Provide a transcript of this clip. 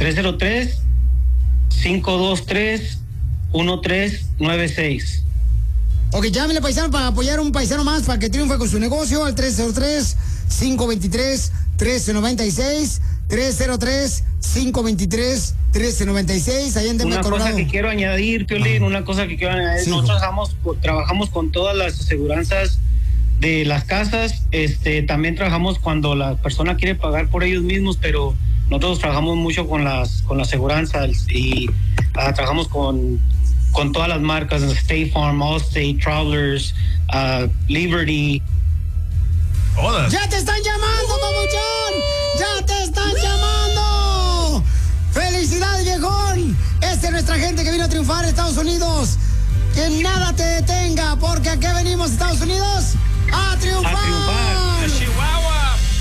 303-523-1396. Ok, llámele, paisano, para apoyar a un paisano más para que triunfe con su negocio al 303-523-1396. 303-523-1396. Ahí en Denver, Colorado. Una cosa que quiero añadir, Piolín, sí, nosotros trabajamos con todas las aseguranzas de las casas. También trabajamos cuando la persona quiere pagar por ellos mismos, pero nosotros trabajamos mucho con las aseguranzas y trabajamos con todas las marcas, State Farm, Allstate, Travelers, Liberty. Hola. ¡Ya te están llamando, papuchón! ¡Ya te están llamando! ¡Felicidades, viejón! Esta es nuestra gente que vino a triunfar en Estados Unidos. Que nada te detenga, porque aquí venimos, Estados Unidos, a triunfar. A triunfar.